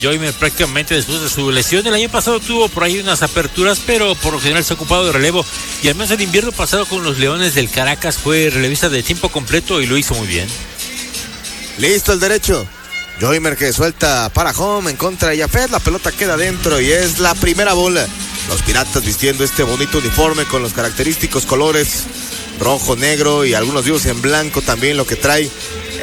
Joymer prácticamente después de su lesión. El año pasado tuvo por ahí unas aperturas, pero por lo general se ha ocupado de relevo. Y al menos el invierno pasado con los Leones del Caracas fue relevista de tiempo completo y lo hizo muy bien. Listo el derecho. Joymer que suelta para home en contra de Jafet. La pelota queda adentro y es la primera bola. Los Piratas vistiendo este bonito uniforme con los característicos colores rojo, negro y algunos vivos en blanco también, lo que trae